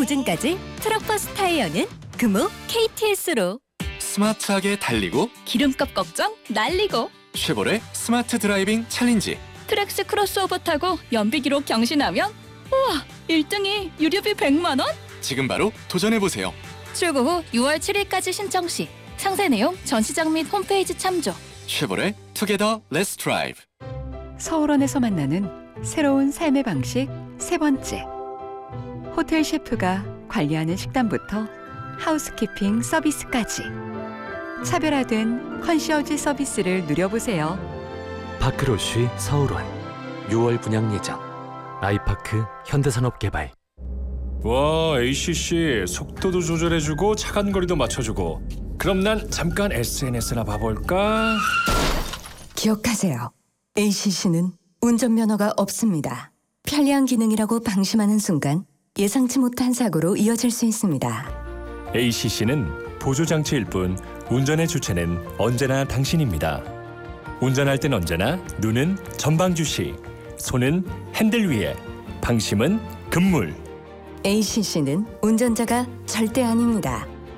보증까지 트럭버스 타이어는 금호 KTS로. 스마트하게 달리고 기름값 걱정 날리고. 쉐보레 스마트 드라이빙 챌린지. 트랙스 크로스오버 타고 연비 기록 경신하면 우와 1등이 유료비 100만 원? 지금 바로 도전해보세요. 출고 후 6월 7일까지 신청 시 상세 내용 전시장 및 홈페이지 참조. 쉐보레 투게더 렛츠 드라이브. 서울원에서 만나는 새로운 삶의 방식 세 번째. 호텔 셰프가 관리하는 식단부터 하우스키핑 서비스까지 차별화된 컨시어지 서비스를 누려보세요. 파크로쉬 서울원 6월 분양 예정. 아이파크 현대산업개발. 와, ACC 속도도 조절해주고 차간거리도 맞춰주고. 그럼 난 잠깐 SNS나 봐볼까? 기억하세요. ACC는 운전면허가 없습니다. 편리한 기능이라고 방심하는 순간 예상치 못한 사고로 이어질 수 있습니다. ACC는 보조장치일 뿐 운전의 주체는 언제나 당신입니다. 운전할 땐 언제나 눈은 전방 주시, 손은 핸들 위에, 방심은 금물. ACC는 운전자가 절대 아닙니다.